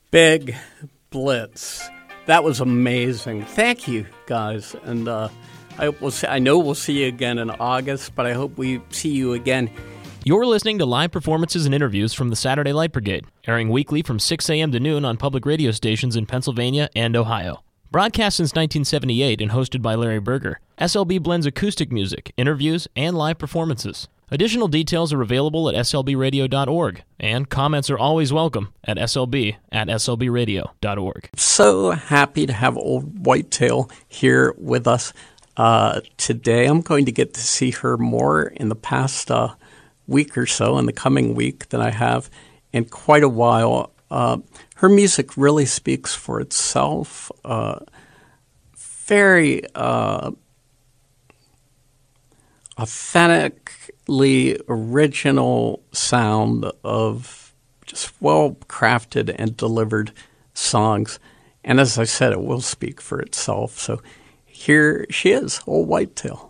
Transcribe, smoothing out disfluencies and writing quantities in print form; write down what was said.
Big Blitz. That was amazing. Thank you, guys. And I know we'll see you again in August, but I hope we see you again. You're listening to live performances and interviews from the Saturday Light Brigade, airing weekly from 6 a.m. to noon on public radio stations in Pennsylvania and Ohio. Broadcast since 1978 and hosted by Larry Berger, SLB blends acoustic music, interviews, and live performances. Additional details are available at slbradio.org, and comments are always welcome at slb@slbradio.org. So happy to have Old Whitetail here with us today. I'm going to get to see her more in the past week or so, in the coming week, than I have in quite a while. Her music really speaks for itself. Very authentically original sound of just well-crafted and delivered songs. And as I said, it will speak for itself. So here she is, Old Whitetail.